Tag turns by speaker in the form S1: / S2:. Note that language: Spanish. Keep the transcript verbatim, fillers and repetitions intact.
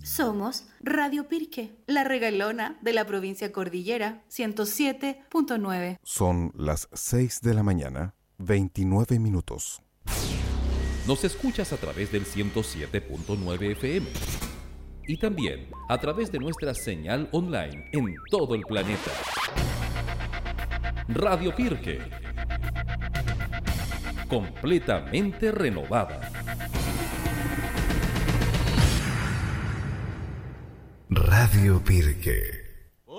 S1: Somos Radio Pirque, la regalona de la provincia Cordillera, ciento siete punto nueve.
S2: Son las seis de la mañana, veintinueve minutos.
S3: Nos escuchas a través del ciento siete punto nueve F M y también a través de nuestra señal online en todo el planeta. Radio Pirque, completamente renovada.
S4: Radio Pirque.